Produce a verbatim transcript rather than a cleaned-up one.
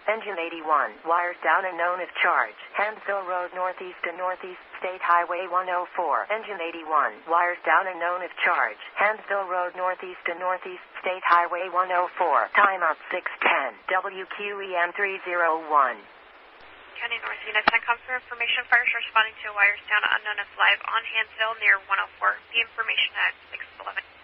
Engine eighty-one, wires down and known as charge. Hansville Road northeast to northeast, State Highway one oh four. Engine eighty-one, wires down and known as charge. Hansville Road northeast to northeast, State Highway one oh four. Timeout six ten, W Q E M three oh one. County North Unit ten, come for information. Fires responding to wires down unknown as live on Hansville near one oh four. The information at six eleven.